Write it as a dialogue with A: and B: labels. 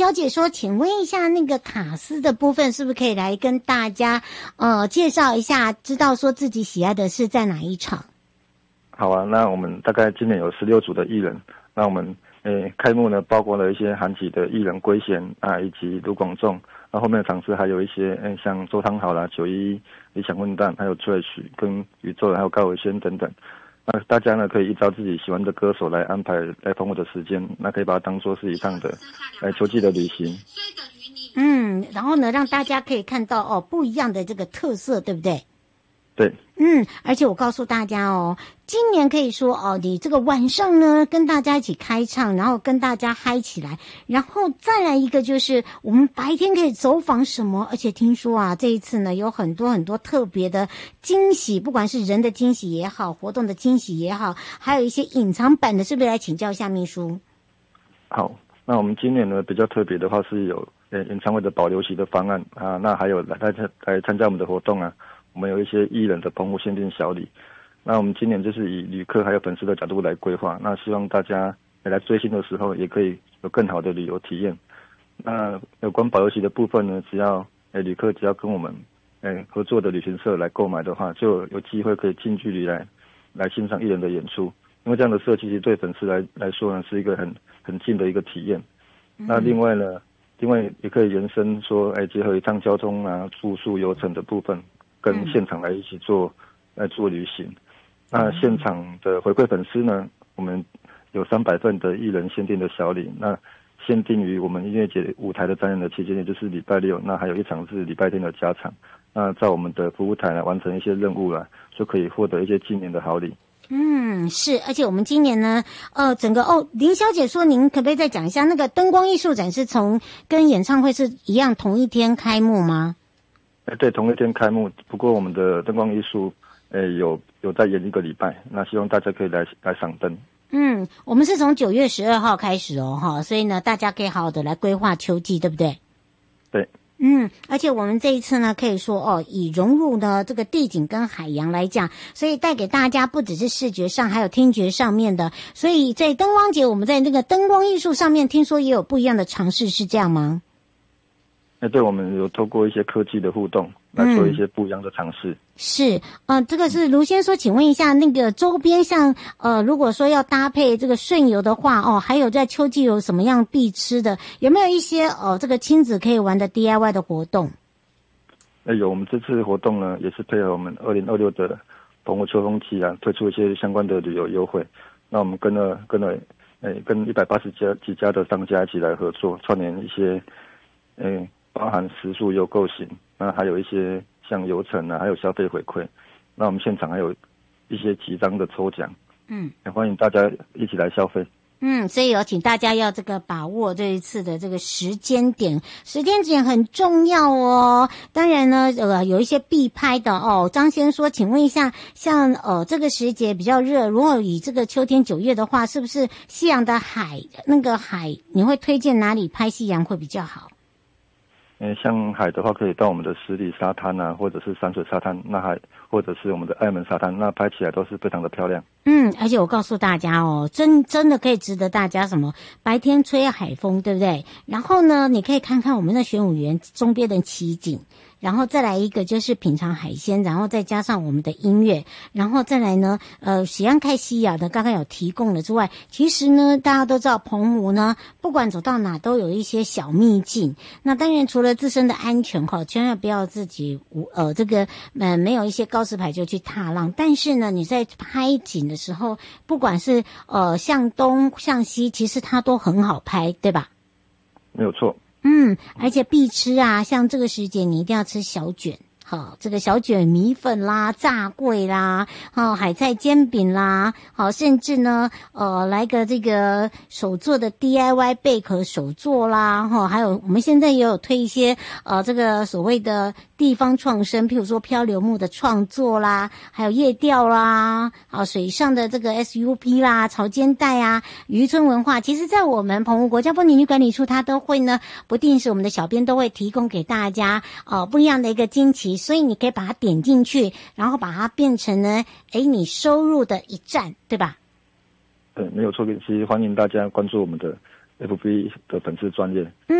A: 小姐说，请问一下那个卡斯的部分，是不是可以来跟大家介绍一下，知道说自己喜爱的是在哪一场？
B: 好啊，那我们大概今年有16组的艺人，那我们开幕呢包括了一些韩籍的艺人圭贤啊，以及卢广仲，那后面的场次还有一些像周汤豪啦、911、理想混蛋，还有 Trash 跟宇宙，还有高伟轩等等。那大家呢可以依照自己喜欢的歌手来安排来澎湖的时间，那可以把它当作是一趟的秋季的旅行。
A: 然后呢让大家可以看到不一样的这个特色，对不对？
B: 对，
A: 而且我告诉大家今年可以说你这个晚上呢跟大家一起开唱，然后跟大家嗨起来，然后再来一个就是我们白天可以走访什么，而且听说这一次呢有很多很多特别的惊喜，不管是人的惊喜也好，活动的惊喜也好，还有一些隐藏版的，是不是来请教一下秘书？
B: 好，那我们今年呢比较特别的话是有演唱会的保留席的方案啊，那还有来参加我们的活动啊。我们有一些艺人的澎湖限定小礼，那我们今年就是以旅客还有粉丝的角度来规划，那希望大家来追星的时候也可以有更好的旅游体验。那有关保留席的部分呢，只要旅客只要跟我们合作的旅行社来购买的话，就有机会可以近距离来欣赏艺人的演出，因为这样的设计其实对粉丝来说呢是一个很近的一个体验。那另外也可以延伸说结合一趟交通啊、住宿、游程的部分，跟现场来一起做旅行。那现场的回馈粉丝呢，我们有300份的艺人限定的小礼，那限定于我们音乐节舞台的展演的期间，也就是礼拜六，那还有一场是礼拜天的加场，那在我们的服务台来完成一些任务啦，就可以获得一些纪念的好礼。
A: 是，而且我们今年呢，整个林小姐说，您可不可以再讲一下那个灯光艺术展是跟演唱会是一样同一天开幕吗？
B: 对，同一天开幕，不过我们的灯光艺术有在延1个礼拜，那希望大家可以来赏灯。
A: 我们是从9月12号开始所以呢大家可以好好的来规划秋季，对不对？
B: 对。
A: 而且我们这一次呢可以说以融入呢这个地景跟海洋来讲，所以带给大家不只是视觉上还有听觉上面的，所以在灯光节我们在那个灯光艺术上面听说也有不一样的尝试，是这样吗？
B: 对，我们有透过一些科技的互动来做一些不一样的尝试。
A: 是，这个是卢先说，请问一下，那个周边像如果说要搭配这个顺游的话还有在秋季有什么样必吃的？有没有一些这个亲子可以玩的 DIY 的活动？
B: 有，我们这次活动呢也是配合我们2026的澎湖秋风季啊，推出一些相关的旅游优惠。那我们跟180几家的商家一起来合作，串联一些包含食宿优购型，那还有一些像游程啊，还有消费回馈。那我们现场还有一些几张的抽奖，欢迎大家一起来消费。
A: 所以请大家要这个把握这一次的这个时间点很重要当然呢，有一些必拍的张先说，请问一下，像这个时节比较热，如果以这个秋天9月的话，是不是夕阳的海你会推荐哪里拍夕阳会比较好？
B: 像海的话，可以到我们的十里沙滩啊，或者是山水沙滩，或者是我们的爱门沙滩，那拍起来都是非常的漂亮。
A: 而且我告诉大家真的可以值得大家白天吹海风，对不对？然后呢，你可以看看我们的玄武园周边的奇景，然后再来一个就是品尝海鲜，然后再加上我们的音乐，然后再来呢喜欢看夕阳的刚刚有提供了之外，其实呢大家都知道澎湖呢不管走到哪都有一些小秘境，那当然除了自身的安全千万不要自己没有一些高石牌就去踏浪，但是呢你在拍景的时候，不管是向东向西，其实它都很好拍，对吧？
B: 没有错。
A: 而且必吃啊，像这个时节你一定要吃小卷，这个小卷米粉啦、炸桂啦、海菜煎饼啦，甚至呢来个这个手做的 DIY 贝壳手做啦，还有我们现在也有推一些这个所谓的地方创生，譬如说漂流木的创作啦，还有夜钓啦，水上的这个 SUP 啦、潮间带啊、渔村文化，其实在我们澎湖国家风景区管理处它都会呢，不定时我们的小编都会提供给大家不一样的一个惊奇，所以你可以把它点进去，然后把它变成呢你收入的一站，对吧？
B: 对，没有错。其实欢迎大家关注我们的 FB 的粉丝专页。